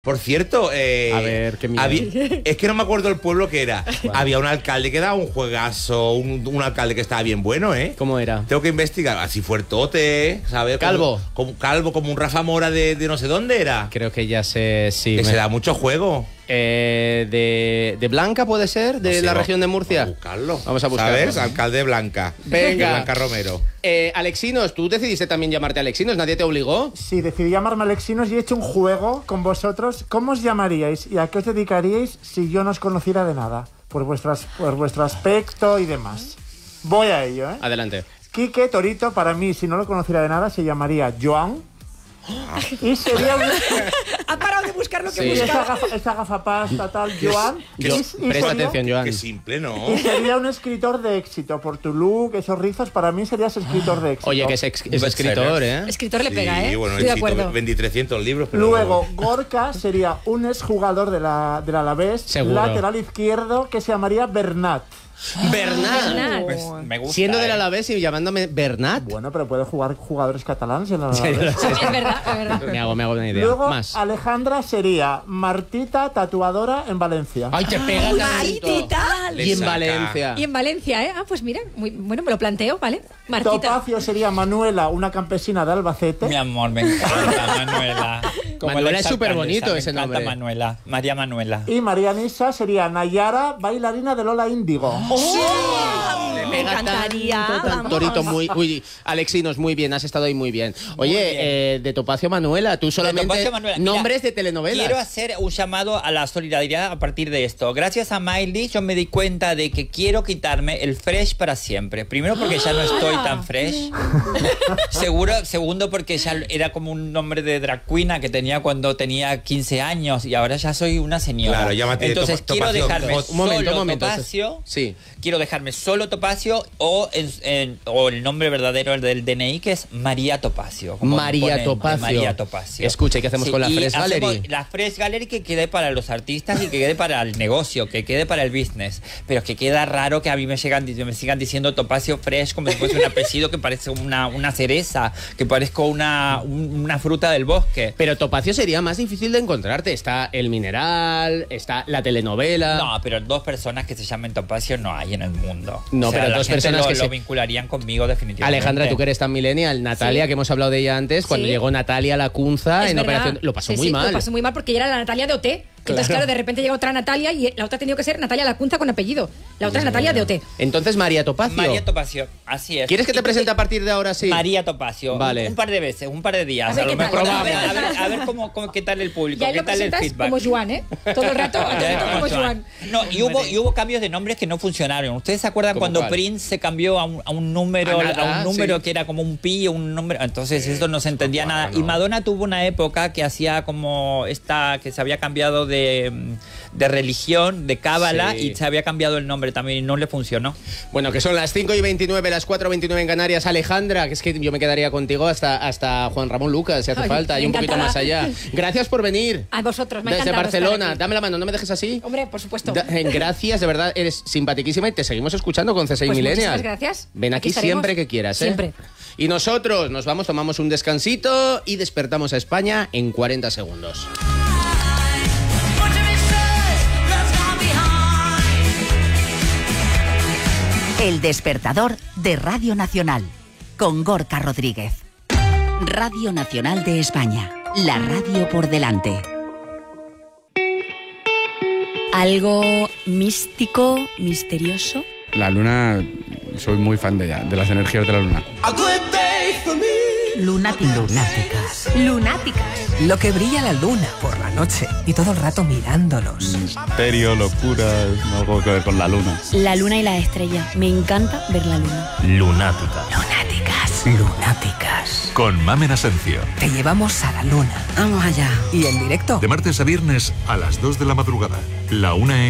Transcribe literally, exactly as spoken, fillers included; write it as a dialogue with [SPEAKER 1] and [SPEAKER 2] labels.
[SPEAKER 1] Por cierto, eh,
[SPEAKER 2] a ver, qué miedo.
[SPEAKER 1] había, es que no me acuerdo el pueblo que era. Vale. Había un alcalde que daba un juegazo, un, un alcalde que estaba bien bueno, ¿eh?
[SPEAKER 2] ¿Cómo era?
[SPEAKER 1] Tengo que investigar. Así fuertote, ¿sabes?
[SPEAKER 2] Calvo.
[SPEAKER 1] Como, como calvo, como un Rafa Mora de, de no sé dónde era.
[SPEAKER 2] Creo que ya sé, sí.
[SPEAKER 1] Que
[SPEAKER 2] me...
[SPEAKER 1] se da mucho juego.
[SPEAKER 2] Eh, de, de Blanca, ¿puede ser? ¿De no sé, la región de Murcia?
[SPEAKER 1] Vamos a buscarlo.
[SPEAKER 2] Vamos a buscarlo.
[SPEAKER 1] ¿Sabes? Alcalde Blanca.
[SPEAKER 2] Venga.
[SPEAKER 1] Blanca Romero.
[SPEAKER 2] Eh, Alexinos, ¿tú decidiste también llamarte Alexinos? ¿Nadie te obligó?
[SPEAKER 3] Sí, decidí llamarme Alexinos y he hecho un juego con vosotros. ¿Cómo os llamaríais y a qué os dedicaríais si yo no os conociera de nada? Por, vuestras, por vuestro aspecto y demás. Voy a ello, ¿eh?
[SPEAKER 2] Adelante.
[SPEAKER 3] Quique Torito, para mí, si no lo conociera de nada, se llamaría Joan. Y sería un...
[SPEAKER 4] Ha parado de buscar lo que
[SPEAKER 2] sí.
[SPEAKER 4] buscaba.
[SPEAKER 3] Esa, gafa, esa gafapasta tal, Joan.
[SPEAKER 2] Yo,
[SPEAKER 3] y, y
[SPEAKER 2] presta
[SPEAKER 3] sería,
[SPEAKER 2] atención, Joan.
[SPEAKER 1] Qué simple, ¿no?
[SPEAKER 3] Y sería un escritor de éxito. Por tu look, esos rizos, para mí serías escritor de éxito.
[SPEAKER 2] Oye, que es, ex, es escritor, ¿eh?
[SPEAKER 4] Escritor le
[SPEAKER 1] Sí,
[SPEAKER 4] pega, ¿eh?
[SPEAKER 1] bueno,
[SPEAKER 4] Estoy de acuerdo.
[SPEAKER 1] vendí trescientos libros, pero...
[SPEAKER 3] Luego, Gorka sería un exjugador de la, del Alavés,
[SPEAKER 2] seguro.
[SPEAKER 3] Lateral izquierdo, que se llamaría Bernat.
[SPEAKER 2] Bernat.
[SPEAKER 4] Bernat.
[SPEAKER 5] Pues me gusta,
[SPEAKER 2] Siendo
[SPEAKER 5] eh.
[SPEAKER 2] del Alavés y llamándome Bernat.
[SPEAKER 3] Bueno, pero puede jugar jugadores catalanes en el
[SPEAKER 2] Sí,
[SPEAKER 3] Alavés.
[SPEAKER 2] sí, sí.
[SPEAKER 4] Es verdad, es verdad.
[SPEAKER 2] Me hago, me hago una idea.
[SPEAKER 3] Luego,
[SPEAKER 2] Más.
[SPEAKER 3] Alejandra sería Martita, tatuadora en Valencia.
[SPEAKER 2] ¡Ay, te pega tanto!
[SPEAKER 4] Martita.
[SPEAKER 2] Y en
[SPEAKER 1] saca.
[SPEAKER 2] Valencia.
[SPEAKER 4] Y en Valencia, ¿eh? Ah, pues mira, muy, bueno, me lo planteo, ¿vale? Martita.
[SPEAKER 3] Topacio sería Manuela, una campesina de Albacete.
[SPEAKER 5] Mi amor, me encanta Manuela. Como
[SPEAKER 2] Manuela
[SPEAKER 5] la
[SPEAKER 2] es
[SPEAKER 5] exalcaldesa,
[SPEAKER 2] superbonito
[SPEAKER 5] me
[SPEAKER 2] ese
[SPEAKER 5] encanta
[SPEAKER 2] nombre.
[SPEAKER 5] Manuela, María Manuela.
[SPEAKER 3] Y María Nisa sería Nayara, bailarina de Lola Índigo.
[SPEAKER 4] ¡Oh! Me encantaría.
[SPEAKER 2] Tanto, tan-
[SPEAKER 4] vamos.
[SPEAKER 2] Torito, muy, uy, Alexinos, muy bien, has estado ahí muy bien. Oye,
[SPEAKER 5] Muy bien.
[SPEAKER 2] Eh, de Topacio Manuela, tú solamente
[SPEAKER 5] Topacio Manuela, mira,
[SPEAKER 2] nombres de telenovelas.
[SPEAKER 5] Quiero hacer un llamado a la solidaridad a partir de esto. Gracias a Miley yo me di cuenta de que quiero quitarme el fresh para siempre. Primero porque ya no estoy tan fresh. Seguro, segundo porque ya era como un nombre de drag queen que tenía cuando tenía quince años y ahora ya soy una señora.
[SPEAKER 1] Claro, llámate
[SPEAKER 5] Entonces
[SPEAKER 1] Topa-
[SPEAKER 5] quiero
[SPEAKER 1] Topacio.
[SPEAKER 5] dejarme
[SPEAKER 1] Un
[SPEAKER 2] momento,
[SPEAKER 5] solo
[SPEAKER 2] un momento.
[SPEAKER 5] Topacio.
[SPEAKER 2] Sí.
[SPEAKER 5] Quiero dejarme solo Topacio o, en, en- o el nombre verdadero del D N I, que es María Topacio. como
[SPEAKER 2] María
[SPEAKER 5] imponente,
[SPEAKER 2] Topacio.
[SPEAKER 5] María Topacio.
[SPEAKER 2] Escucha, ¿y qué hacemos con la
[SPEAKER 5] y
[SPEAKER 2] Fresh
[SPEAKER 5] hacemos
[SPEAKER 2] Gallery?
[SPEAKER 5] La Fresh Gallery que quede para los artistas y que quede para el negocio, que quede para el business. Pero es que queda raro que a mí me, llegan, me sigan diciendo Topacio Fresh como si fuese un apellido que parece una, una cereza, que parezca una, un- una fruta del bosque.
[SPEAKER 2] Pero Topacio sería más difícil de encontrarte. Está el mineral, está la telenovela.
[SPEAKER 5] No, pero dos personas que se llamen Topacio no hay en el mundo.
[SPEAKER 2] No,
[SPEAKER 5] O sea,
[SPEAKER 2] pero
[SPEAKER 5] la
[SPEAKER 2] dos
[SPEAKER 5] gente
[SPEAKER 2] personas
[SPEAKER 5] lo,
[SPEAKER 2] que
[SPEAKER 5] lo
[SPEAKER 2] se-
[SPEAKER 5] vincularían conmigo definitivamente.
[SPEAKER 2] Alejandra, tú que eres tan millennial, Natalia,
[SPEAKER 4] Sí.
[SPEAKER 2] que hemos hablado de ella antes, cuando
[SPEAKER 4] Sí.
[SPEAKER 2] llegó Natalia Lacunza
[SPEAKER 4] Es
[SPEAKER 2] en
[SPEAKER 4] verdad.
[SPEAKER 2] Operación... Lo pasó
[SPEAKER 4] Sí,
[SPEAKER 2] muy
[SPEAKER 4] sí,
[SPEAKER 2] mal.
[SPEAKER 4] Lo pasó muy mal porque ella era la Natalia de O T. Entonces,
[SPEAKER 2] Claro.
[SPEAKER 4] claro, de repente llega otra Natalia y la otra ha tenido que ser Natalia Lacunza con apellido. La otra es Natalia de O T.
[SPEAKER 2] Entonces, María Topacio.
[SPEAKER 5] María Topacio, así es.
[SPEAKER 2] ¿Quieres que te
[SPEAKER 5] Y-
[SPEAKER 2] presente a partir de ahora? Sí.
[SPEAKER 5] María Topacio.
[SPEAKER 2] Vale.
[SPEAKER 5] Un, un par de veces, un par de días.
[SPEAKER 4] A ver
[SPEAKER 5] A lo
[SPEAKER 4] qué tal.
[SPEAKER 5] mejor. A
[SPEAKER 2] Probamos.
[SPEAKER 5] ver, a ver, a ver cómo, cómo- qué tal el público,
[SPEAKER 4] Y ahí
[SPEAKER 5] qué
[SPEAKER 4] lo
[SPEAKER 5] tal el
[SPEAKER 4] presentas
[SPEAKER 5] feedback.
[SPEAKER 4] como Joan, ¿eh? Todo el rato, todo el rato como Joan.
[SPEAKER 5] No, y hubo, y hubo cambios de nombres que no funcionaron. ¿Ustedes se acuerdan
[SPEAKER 2] ¿Cómo
[SPEAKER 5] cuando
[SPEAKER 2] cuál?
[SPEAKER 5] Prince se cambió a un, a un número,
[SPEAKER 2] A nada,
[SPEAKER 5] a un número
[SPEAKER 2] sí.
[SPEAKER 5] que era como un pi o un número? Entonces eso no se entendía
[SPEAKER 1] Bueno,
[SPEAKER 5] nada.
[SPEAKER 1] no.
[SPEAKER 5] Y Madonna tuvo una época que hacía como esta, que se había cambiado de, de religión, de cábala,
[SPEAKER 2] Sí.
[SPEAKER 5] y se había cambiado el nombre también y no le funcionó.
[SPEAKER 2] Bueno, que son las cinco y veintinueve, las cuatro y veintinueve en Canarias. Alejandra, que es que yo me quedaría contigo hasta, hasta Juan Ramón Lucas, si hace
[SPEAKER 4] Ay,
[SPEAKER 2] falta, y
[SPEAKER 4] me
[SPEAKER 2] un poquito
[SPEAKER 4] encantará.
[SPEAKER 2] más allá. Gracias por venir.
[SPEAKER 4] A vosotros, me ha
[SPEAKER 2] Desde
[SPEAKER 4] encantado estar
[SPEAKER 2] Barcelona.
[SPEAKER 4] aquí.
[SPEAKER 2] Dame la mano, no me dejes así.
[SPEAKER 4] Hombre, por supuesto.
[SPEAKER 2] Da- eh, gracias, de verdad, eres simpaticísima y te seguimos escuchando con C seis
[SPEAKER 4] Pues
[SPEAKER 2] Millennial.
[SPEAKER 4] muchísimas gracias.
[SPEAKER 2] Ven aquí,
[SPEAKER 4] Aquí estaremos.
[SPEAKER 2] siempre que quieras, ¿eh?
[SPEAKER 4] Siempre.
[SPEAKER 2] Y nosotros nos vamos, tomamos un descansito y despertamos a España en cuarenta segundos.
[SPEAKER 6] El despertador de Radio Nacional, con Gorka Rodríguez. Radio Nacional de España, la radio por delante.
[SPEAKER 7] Algo místico, misterioso.
[SPEAKER 8] La luna, soy muy fan de ella, de las energías de la luna.
[SPEAKER 6] Lunáticas.
[SPEAKER 9] Lunáticas.
[SPEAKER 7] Lunáticas.
[SPEAKER 9] Lo que brilla la luna por la noche y todo el rato mirándonos.
[SPEAKER 8] Misterio, locuras, algo que ver con la luna.
[SPEAKER 7] La luna y la estrella. Me encanta ver la luna.
[SPEAKER 10] Lunática.
[SPEAKER 9] Lunáticas. Lunáticas.
[SPEAKER 10] Con Mamen Asencio.
[SPEAKER 9] Te llevamos a la luna.
[SPEAKER 6] Vamos allá.
[SPEAKER 9] Y en directo.
[SPEAKER 10] De martes a viernes a las dos de la madrugada. La una en